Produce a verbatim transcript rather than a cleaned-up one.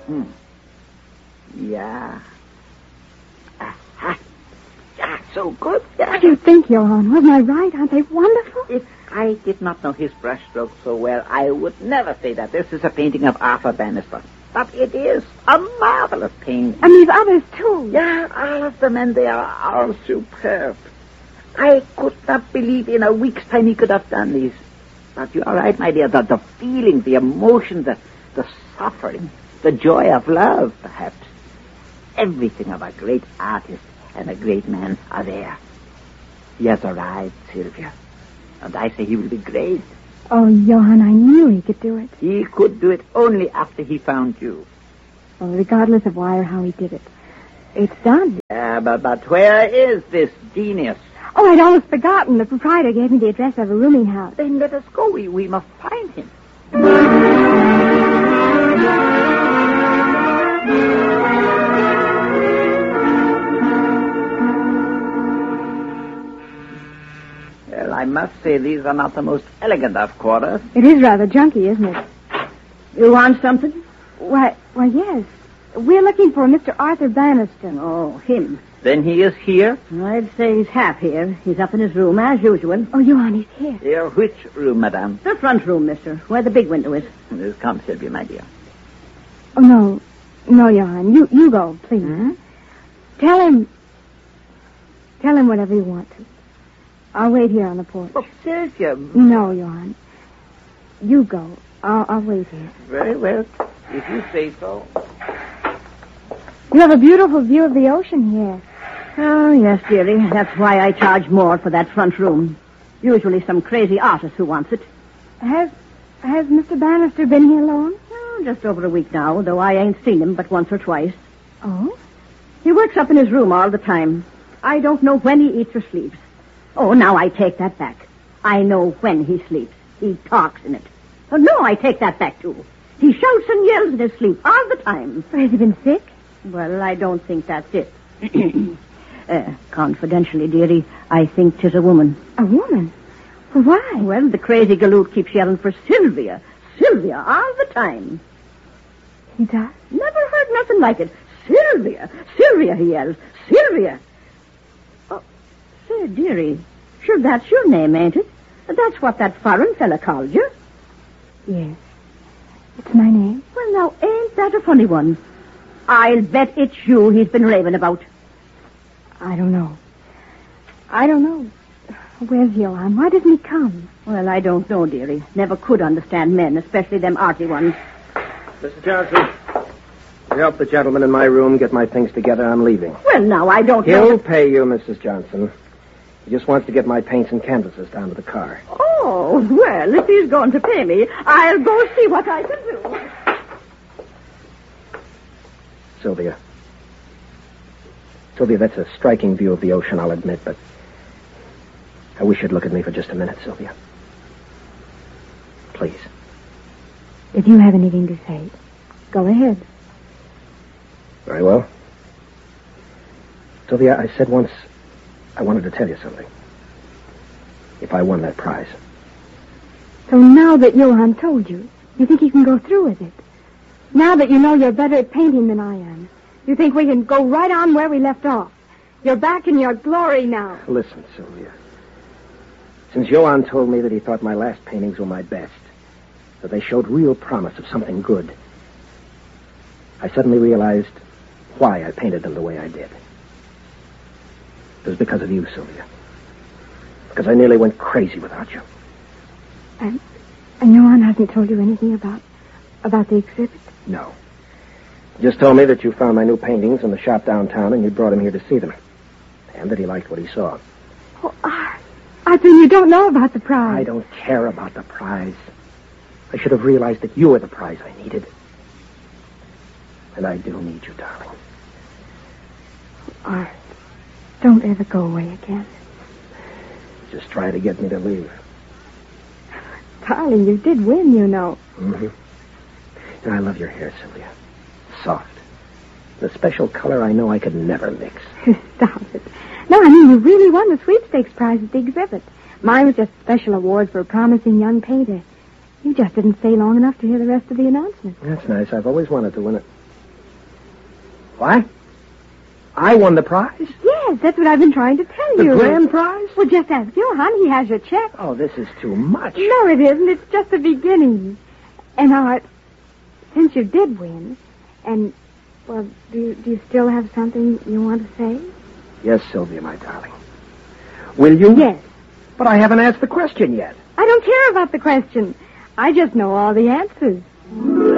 Hmm. Yeah. Aha. Yeah, so good. Yeah. What do you think, Johann? Wasn't I right? Aren't they wonderful? If I did not know his brushstrokes so well, I would never say that this is a painting of Arthur Bannister. But it is a marvelous painting. And these others, too. Yeah, all of them, and they are all superb. I could not believe in a week's time he could have done these. But you are right, my dear. The, the feeling, the emotion, the, the suffering, the joy of love, perhaps. Everything of a great artist and a great man are there. He has arrived, Sylvia. And I say he will be great. Oh, Johann, I knew he could do it. He could do it only after he found you. Well, regardless of why or how he did it, it's done. Yeah, but, but where is this genius? Oh, I'd almost forgotten. The proprietor gave me the address of a rooming house. Then let us go. We, we must find him. Well, I must say these are not the most elegant of quarters. It is rather junky, isn't it? You want something? Why, why, yes. We're looking for Mister Arthur Bannister. Oh, him. Then he is here? I'd say he's half here. He's up in his room, as usual. Oh, Johann, he's here. Here, which room, madame? The front room, mister, where the big window is. Come, Sylvia, my dear. Oh, no. No, Johann. You, you go, please. Hmm? Tell him... Tell him whatever you want to. I'll wait here on the porch. Oh, Sylvia. No, Johann. You go. I'll, I'll wait here. Very well, if you say so. You have a beautiful view of the ocean here. Oh, yes, dearie. That's why I charge more for that front room. Usually some crazy artist who wants it. Has has Mister Bannister been here long? Oh, just over a week now, though I ain't seen him but once or twice. Oh? He works up in his room all the time. I don't know when he eats or sleeps. Oh, now I take that back. I know when he sleeps. He talks in it. Oh, no, I take that back, too. He shouts and yells in his sleep all the time. Has he been sick? Well, I don't think that's it. uh, confidentially, dearie, I think 'tis a woman. A woman? Why? Well, the crazy galoot keeps yelling for Sylvia. Sylvia, all the time. He does? Never heard nothing like it. Sylvia, Sylvia, he yells. Sylvia. Oh, say, dearie, sure that's your name, ain't it? That's what that foreign fella called you. Yes. It's my name. Well, now, ain't that a funny one? I'll bet it's you he's been raving about. I don't know. I don't know. Where's Johann? Why doesn't he come? Well, I don't know, dearie. Never could understand men, especially them arty ones. Missus Johnson, you help the gentleman in my room get my things together. I'm leaving. Well, now, I don't He'll know... pay you, Missus Johnson. He just wants to get my paints and canvases down to the car. Oh, well, if he's going to pay me, I'll go see what I can do. Sylvia. Sylvia, that's a striking view of the ocean, I'll admit, but I wish you'd look at me for just a minute, Sylvia. Please. If you have anything to say, go ahead. Very well. Sylvia, I said once I wanted to tell you something. If I won that prize. So now that Johann told you, you think you can go through with it? Now that you know you're better at painting than I am, you think we can go right on where we left off? You're back in your glory now. Listen, Sylvia. Since Johann told me that he thought my last paintings were my best, that they showed real promise of something good, I suddenly realized why I painted them the way I did. It was because of you, Sylvia. Because I nearly went crazy without you. And, and Johann hasn't told you anything about, about the exhibit? No. He just told me that you found my new paintings in the shop downtown and you brought him here to see them. And that he liked what he saw. Oh, Art. Arthur, you don't know about the prize. I don't care about the prize. I should have realized that you were the prize I needed. And I do need you, darling. Art, don't ever go away again. Just try to get me to leave. Darling, you did win, you know. Mm-hmm. And I love your hair, Sylvia. Soft. The special color I know I could never mix. Stop it. No, I mean, you really won the sweepstakes prize at the exhibit. Mine was just a special award for a promising young painter. You just didn't stay long enough to hear the rest of the announcement. That's nice. I've always wanted to win it. What? I won the prize? Yes, that's what I've been trying to tell The you. grand prize? Well, just ask Johann. He has your check. Oh, this is too much. No, it isn't. It's just the beginning. And, Art, since you did win, and, well, do you, do you still have something you want to say? Yes, Sylvia, my darling. Will you? Yes. But I haven't asked the question yet. I don't care about the question. I just know all the answers.